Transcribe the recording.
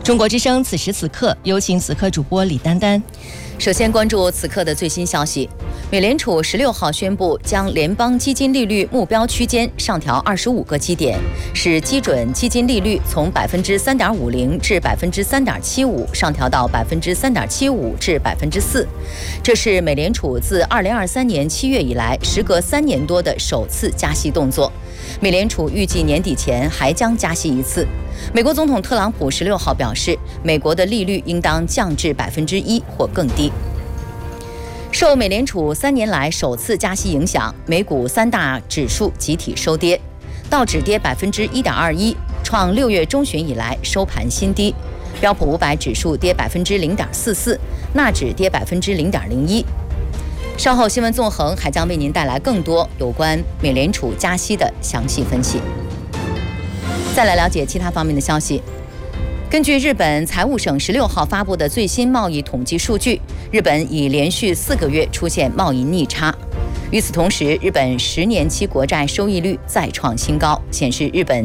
中国之声此时此刻，有请此刻主播李丹丹。 首先关注此刻的最新消息，美联储16号宣布将联邦基金利率目标区间上调25个基点，使基准基金利率从3.50%至3.75%上调到3.75%至4%。这是美联储自2023年7月以来，时隔3年多的首次加息动作。美联储预计年底前还将加息一次。美国总统特朗普16号表示，美国的利率应当降至1%或更低。受美联储3年来首次加息影响，美股3大指数集体收跌，道指跌1.21%，创6月中旬以来收盘新低；标普500指数跌0.44%，纳指跌0.01%。稍后新闻纵横还将为您带来更多有关美联储加息的详细分析。再来了解其他方面的消息。根据日本财务省16号发布的最新贸易统计数据，日本已连续4个月出现贸易逆差。与此同时，日本10年期国债收益率再创新高，显示日本